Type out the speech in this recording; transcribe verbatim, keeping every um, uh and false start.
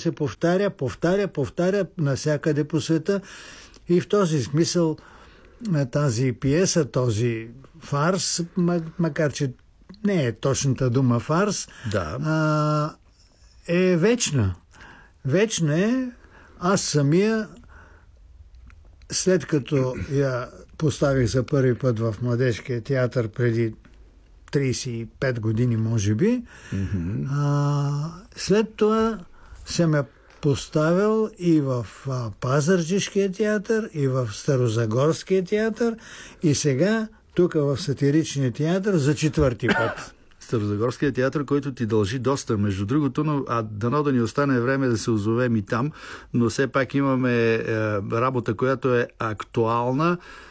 се повтаря, повтаря, повтаря навсякъде по света. И в този смисъл тази пиеса, този фарс, макар че не е точната дума фарс, да. а, е вечна. Вечна е. Аз самия, след като я поставих за първи път в Младежкия театър преди трийсет и пет години, може би, mm-hmm. а, след това съм я поставил и в а, Пазарджишкия театър, и в Старозагорския театър, и сега тук в Сатиричния театър за четвърти път. Старозагорския театър, който ти дължи доста, между другото, но, а дано да ни остане време да се озовем и там, но все пак имаме е, работа, която е актуална.